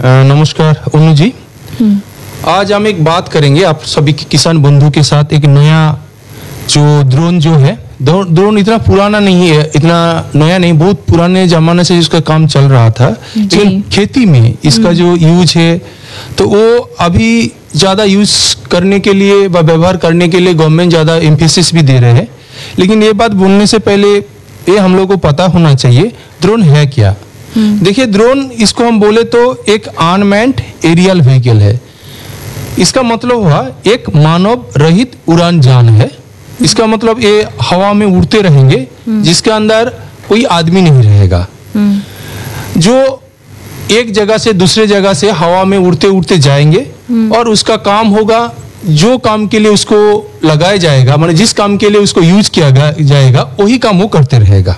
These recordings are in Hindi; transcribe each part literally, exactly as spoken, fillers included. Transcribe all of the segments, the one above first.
नमस्कार उन्नू जी। आज हम एक बात करेंगे आप सभी किसान बंधु के साथ। एक नया जो ड्रोन जो है, ड्रोन इतना पुराना नहीं है, इतना नया नहीं, बहुत पुराने जमाने से इसका काम चल रहा था। लेकिन खेती में इसका जो यूज है तो वो अभी ज़्यादा यूज करने के लिए व व्यवहार करने के लिए गवर्नमेंट ज़्यादा एम्फेसिस भी दे रहे हैं। लेकिन ये बात बोलने से पहले ये हम लोग को पता होना चाहिए ड्रोन है क्या। देखिए, ड्रोन इसको हम बोले तो एक अनमैन्ड एरियल व्हीकल है। इसका मतलब हुआ एक मानव रहित उड़ान यान है। इसका मतलब ये हवा में उड़ते रहेंगे जिसके अंदर कोई आदमी नहीं रहेगा, जो एक जगह से दूसरे जगह से हवा में उड़ते उड़ते जाएंगे और उसका काम होगा जो काम के लिए उसको लगाया जाएगा, मतलब जिस काम के लिए उसको यूज किया जाएगा वही काम वो करते रहेगा।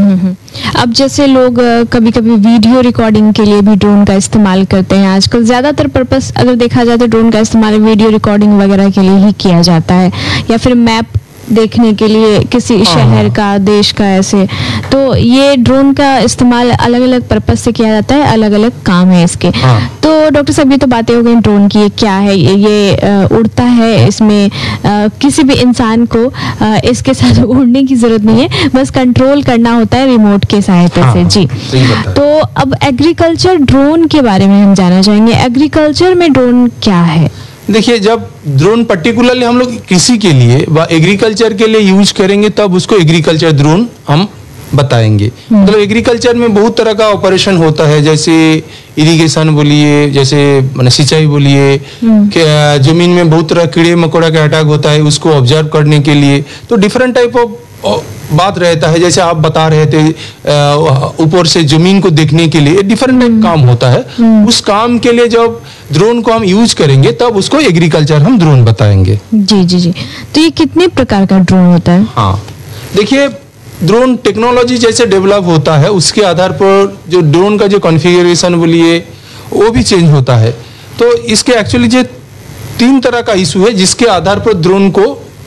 अब जैसे लोग कभी कभी वीडियो रिकॉर्डिंग के लिए भी ड्रोन का इस्तेमाल करते हैं। आजकल ज्यादातर पर्पस अगर देखा जाए तो ड्रोन का इस्तेमाल वीडियो रिकॉर्डिंग वगैरह के लिए ही किया जाता है, या फिर मैप देखने के लिए किसी शहर का, देश का, ऐसे। तो ये ड्रोन का इस्तेमाल अलग अलग पर्पस से किया जाता है, अलग अलग काम है इसके। तो डॉक्टर साहब, ये तो बातें हो गई ड्रोन की, ये क्या है, ये, ये आ, उड़ता है, इसमें आ, किसी भी इंसान को आ, इसके साथ उड़ने की जरूरत नहीं है, बस कंट्रोल करना होता है रिमोट के सहायता से। जी, तो अब एग्रीकल्चर ड्रोन के बारे में हम जानना चाहेंगे। एग्रीकल्चर में ड्रोन क्या है? देखिए, जब ड्रोन पर्टिकुलरली हम लोग कृषि के लिए व एग्रीकल्चर के लिए यूज करेंगे तब उसको एग्रीकल्चर ड्रोन हम बताएंगे। मतलब एग्रीकल्चर में बहुत तरह का ऑपरेशन होता है, जैसे इरिगेशन बोलिए, जैसे माने सिंचाई बोलिए, जमीन में बहुत तरह कीड़े मकोड़ा का अटैक होता है, उसको ऑब्जर्व करने के लिए तो डिफरेंट टाइप ऑफ बात रहता है। जैसे आप बता रहे थे ऊपर से जमीन को देखने के लिए डिफरेंट टाइप काम होता है। उस काम के लिए जब ड्रोन को हम यूज करेंगे तब उसको एग्रीकल्चर हम ड्रोन बताएंगे। जी जी जी। तो ये कितने प्रकार का ड्रोन होता है? हाँ, देखिए, ड्रोन टेक्नोलॉजी जैसे डेवलप होता है उसके आधार पर जो ड्रोन का जो कॉन्फ़िगरेशन बोलिए वो भी चेंज होता है। तो इसके एक्चुअली जो तीन तरह का इशू है जिसके आधार पर ड्रोन को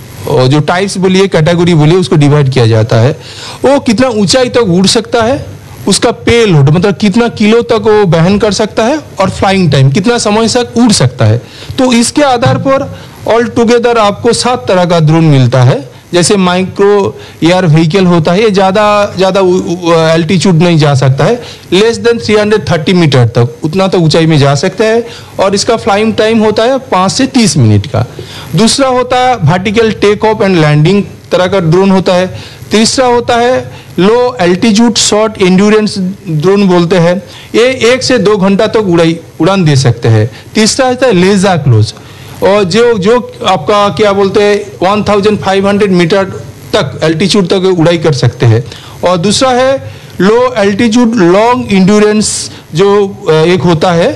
जो टाइप्स बोलिए, कैटेगरी बोलिए, उसको डिवाइड किया जाता है। वो कितना ऊंचाई तक उड़ सकता है, उसका पेलोड मतलब कितना किलो तक वो वहन कर सकता है, और फ्लाइंग टाइम कितना समय तक उड़ सकता है। तो इसके आधार पर ऑल टुगेदर आपको सात तरह का ड्रोन मिलता है। जैसे माइक्रो एयर व्हीकल होता है, ये ज़्यादा ज़्यादा एल्टीट्यूड नहीं जा सकता है, लेस देन तीन सौ तीस मीटर तक उतना तो ऊंचाई में जा सकता है, और इसका फ्लाइंग टाइम होता है पाँच से तीस मिनट का। दूसरा होता है vertical take off and landing तरह का ड्रोन होता है। तीसरा होता है लो एल्टीट्यूड शॉर्ट एंड्योरेंस ड्रोन बोलते हैं, ये एक से दो घंटा तक उड़ाई उड़ान दे सकते हैं। तीसरा होता है लेजर क्लोज, और जो जो आपका क्या बोलते हैं पंद्रह सौ मीटर तक एल्टीट्यूड तक उड़ाई कर सकते हैं। और दूसरा है लो एल्टीट्यूड लॉन्ग इंड्योरेंस, जो एक होता है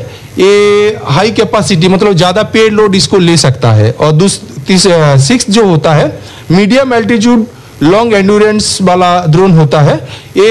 ये हाई कैपेसिटी मतलब ज़्यादा पे लोड इसको ले सकता है। और दूसरा सिक्स जो होता है मीडियम एल्टीट्यूड लॉन्ग एंड्योरेंस वाला ड्रोन होता है,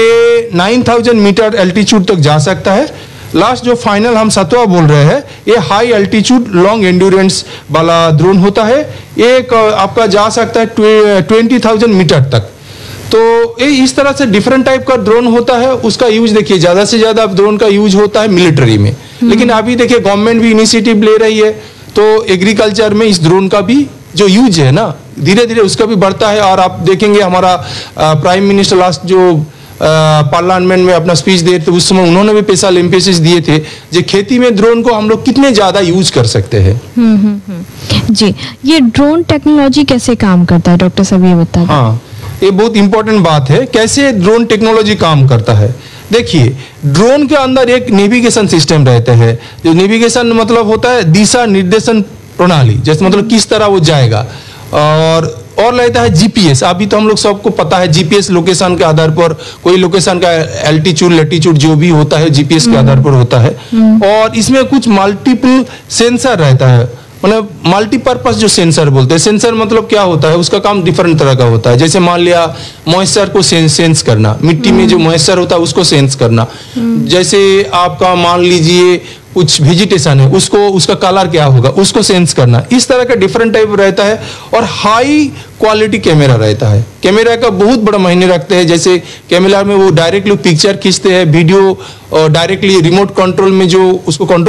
ये नौ हज़ार मीटर एल्टीट्यूड तक जा सकता है। लास्ट जो फाइनल हम सतवा बोल रहे हैं ये हाई एल्टीट्यूड लॉन्ग एंड्योरेंस वाला ड्रोन होता है, एक आपका जा सकता है ट्वेंटी थाउजेंड मीटर तक। तो ये इस तरह से डिफरेंट टाइप का ड्रोन होता है। उसका यूज देखिए ज़्यादा से ज़्यादा ड्रोन का यूज होता है मिलिट्री में, लेकिन अभी देखिए गवर्नमेंट भी इनिशिएटिव ले रही है, तो एग्रीकल्चर में इस ड्रोन का भी जो यूज है ना धीरे धीरे उसका भी बढ़ता है। और आप देखेंगे हमारा प्राइम मिनिस्टर लास्ट जो पार्लियामेंट में अपना स्पीच दे तो उस समय उन्होंने भी स्पेशल एम्फेसिस दिए थे जो खेती में ड्रोन को हम लोग कितने ज्यादा यूज कर सकते हैं। जी, ये ड्रोन टेक्नोलॉजी कैसे काम करता है डॉक्टर साहब, ये बताइए। हाँ, ये बहुत इंपॉर्टेंट बात है, कैसे ड्रोन टेक्नोलॉजी काम करता है। देखिए, ड्रोन के अंदर एक नेविगेशन सिस्टम रहता है, जो नेविगेशन मतलब होता है दिशा निर्देशन प्रणाली, जैसे मतलब किस तरह वो जाएगा। और और रहता है जीपीएस। अभी तो हम लोग सबको पता है जीपीएस लोकेशन के आधार पर कोई लोकेशन का एल्टीट्यूड लैटीट्यूड जो भी होता है जीपीएस के आधार पर होता है। और इसमें कुछ मल्टीपल सेंसर रहता है, मतलब मल्टीपर्पज जो सेंसर बोलते हैं। सेंसर मतलब क्या होता है, उसका काम डिफरेंट तरह का होता है। जैसे मान लिया मॉइस्चर को सेंस सेंस करना, मिट्टी में जो मॉइस्चर होता है उसको सेंस करना। जैसे आपका मान लीजिए कुछ वेजिटेशन है, उसको उसका कलर क्या होगा उसको सेंस करना। इस तरह का डिफरेंट टाइप रहता है। और हाई क्वालिटी कैमरा रहता है, कैमरा का बहुत बड़ा मायने रखते हैं। जैसे कैमरा में वो डायरेक्टली पिक्चर खींचते हैं, वीडियो डायरेक्टली रिमोट कंट्रोल में जो उसको कंट्रोल